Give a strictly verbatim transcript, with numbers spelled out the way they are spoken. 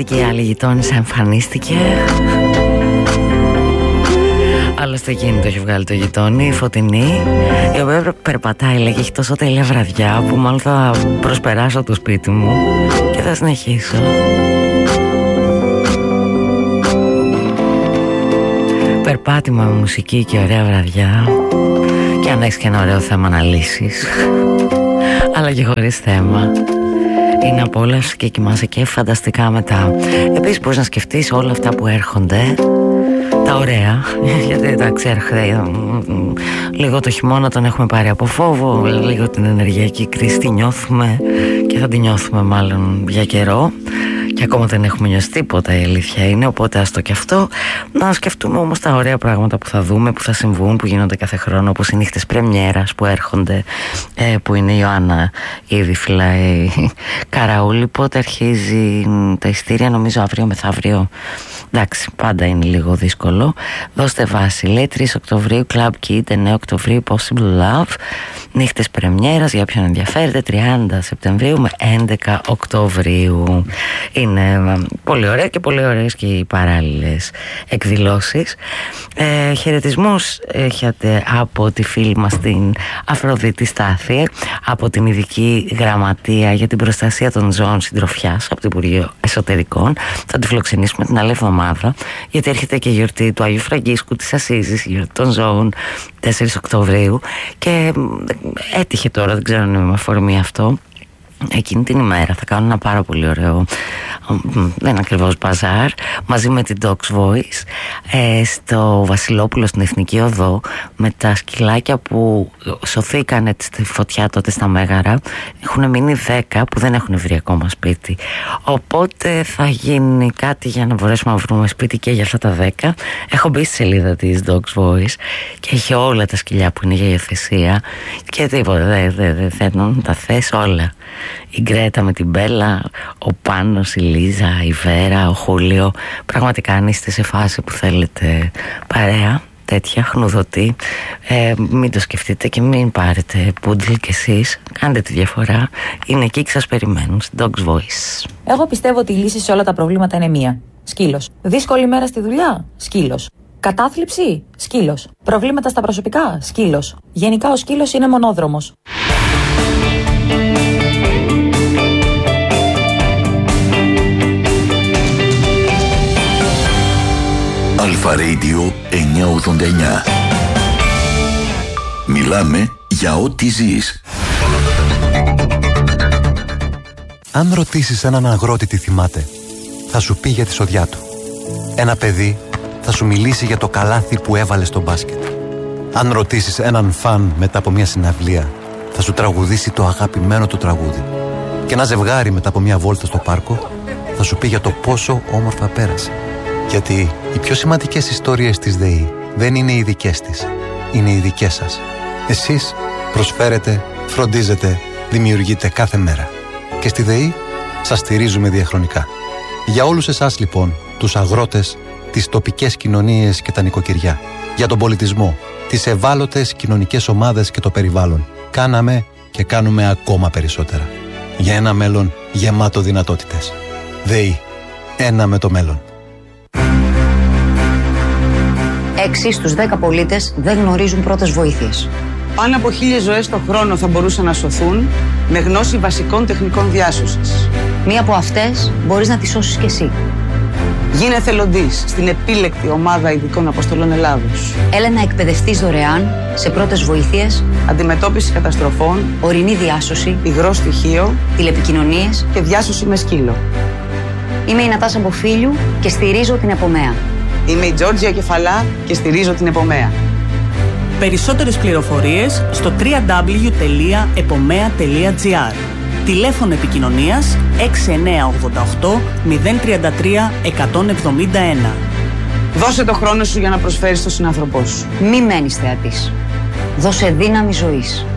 ότι και η άλλη γειτόνισσα εμφανίστηκε. Άλλωστε εκείνη το έχει βγάλει το γειτόνι, η Φωτεινή, η οποία περπατάει, λέγει, έχει τόσο τέλεια βραδιά που μάλλον θα προσπεράσω το σπίτι μου και θα συνεχίσω. Περπάτημα με μουσική και ωραία βραδιά. Και αν έχεις και ένα ωραίο θέμα να λύσεις, αλλά και χωρίς θέμα, είναι απόλαυση και κοιμάσαι και φανταστικά μετά. Επίσης μπορείς να σκεφτείς όλα αυτά που έρχονται, τα ωραία, γιατί εντάξει έρχεται λίγο το χειμώνα, τον έχουμε πάρει από φόβο, λίγο την ενεργειακή κρίση τη νιώθουμε και θα την νιώθουμε μάλλον για καιρό. Και ακόμα δεν έχουμε νιώσει τίποτα, η αλήθεια είναι. Οπότε ας το και αυτό. Να σκεφτούμε όμως τα ωραία πράγματα που θα δούμε, που θα συμβούν, που γίνονται κάθε χρόνο, όπως οι νύχτες πρεμιέρας που έρχονται, ε, που είναι η Ιωάννα ήδη φυλάει καραούλη. Πότε αρχίζει τα ειστήρια? Νομίζω αύριο μεθαύριο. Εντάξει, πάντα είναι λίγο δύσκολο. Δώστε βάση. Λέει τρεις Οκτωβρίου Club Kid, εννέα Οκτωβρίου Possible Love. Νύχτες πρεμιέρας για όποιον ενδιαφέρεται, τριάντα Σεπτεμβρίου με έντεκα Οκτωβρίου. Είναι πολύ ωραία και πολύ ωραίες και οι παράλληλες εκδηλώσεις. Ε, χαιρετισμούς έχετε από τη φίλη μας την Αφροδίτη Στάθη, από την Ειδική Γραμματεία για την Προστασία των Ζώων Συντροφιάς, από το Υπουργείο Εσωτερικών. Θα τη φιλοξενήσουμε την άλλη εβδομάδα, γιατί έρχεται και η γιορτή του Αγίου Φραγκίσκου της Ασσίζης, η γιορτή των ζώων, τέσσερις Οκτωβρίου. Και έτυχε τώρα, δεν ξέρω αν είναι με αφορμή αυτό, εκείνη την ημέρα θα κάνω ένα πάρα πολύ ωραίο, δεν είναι ακριβώς μπαζάρ, μαζί με την Dogs Voice, ε, στο Βασιλόπουλο στην Εθνική Οδό, με τα σκυλάκια που σωθήκανε στη φωτιά τότε στα Μέγαρα. Έχουν μείνει δέκα που δεν έχουν βρει ακόμα σπίτι, οπότε θα γίνει κάτι για να μπορέσουμε να βρούμε σπίτι και για αυτά τα δέκα. Έχω μπει στη σελίδα της Dogs Voice και έχει όλα τα σκυλιά που είναι για υιοθεσία και τίποτα, δεν δε, δε, θέλουν, τα θες όλα. Η Γκρέτα με την Μπέλα, ο Πάνος, η Λίζα, η Βέρα, ο Χούλιο. Πραγματικά αν είστε σε φάση που θέλετε παρέα τέτοια χνουδωτή, ε, μην το σκεφτείτε και μην πάρετε πούντλ κι εσείς. Κάντε τη διαφορά. Είναι εκεί και σας περιμένουν στην Dogs Voice. Εγώ πιστεύω ότι η λύση σε όλα τα προβλήματα είναι μία. Σκύλος. Δύσκολη μέρα στη δουλειά? Σκύλος. Κατάθλιψη? Σκύλος. Προβλήματα στα προσωπικά? Σκύλος. Γενικά ο σκύλος είναι μονόδρομος. Αλφα Radio εννιακόσια ογδόντα εννιά. Μιλάμε για ό,τι ζεις. Αν ρωτήσεις έναν αγρότη τι θυμάται, θα σου πει για τη σοδιά του. Ένα παιδί θα σου μιλήσει για το καλάθι που έβαλε στο μπάσκετ. Αν ρωτήσεις έναν φαν μετά από μια συναυλία, θα σου τραγουδήσει το αγαπημένο του τραγούδι. Και ένα ζευγάρι μετά από μια βόλτα στο πάρκο θα σου πει για το πόσο όμορφα πέρασε. Γιατί οι πιο σημαντικές ιστορίες της ΔΕΗ δεν είναι οι δικές της, είναι οι δικές σας. Εσείς προσφέρετε, φροντίζετε, δημιουργείτε κάθε μέρα. Και στη ΔΕΗ σας στηρίζουμε διαχρονικά. Για όλους εσάς λοιπόν, τους αγρότες, τις τοπικές κοινωνίες και τα νοικοκυριά, για τον πολιτισμό, τις ευάλωτες κοινωνικές ομάδες και το περιβάλλον, κάναμε και κάνουμε ακόμα περισσότερα. Για ένα μέλλον γεμάτο δυνατότητες. ΔΕΗ. Ένα με το μέλλον. Έξι στους δέκα πολίτες δεν γνωρίζουν πρώτες βοήθειες. Πάνω από χίλιες ζωές το χρόνο θα μπορούσαν να σωθούν με γνώση βασικών τεχνικών διάσωσης. Μία από αυτές μπορείς να τη σώσεις κι εσύ. Γίνε εθελοντής στην επίλεκτη ομάδα ειδικών αποστολών Ελλάδος. Έλα να εκπαιδευτείς δωρεάν σε πρώτες βοήθειες, αντιμετώπιση καταστροφών, ορεινή διάσωση, υγρό στοιχείο, τηλεπικοινωνίες και διάσωση με σκύλο. Είμαι η Νατάσα Μποφίλιου και στηρίζω την Επομέα. Είμαι η Τζόρτζια Κεφαλά και στηρίζω την Επομέα. Περισσότερες πληροφορίες στο double-u double-u double-u τελεία επομέα τελεία τζι άρ. Τηλέφωνο επικοινωνίας έξι εννιά οκτώ οκτώ μηδέν τρία τρία εκατόν εβδομήντα ένα. Δώσε το χρόνο σου για να προσφέρεις στον συνάνθρωπό σου. Μη μένεις θεατής. Δώσε δύναμη ζωής.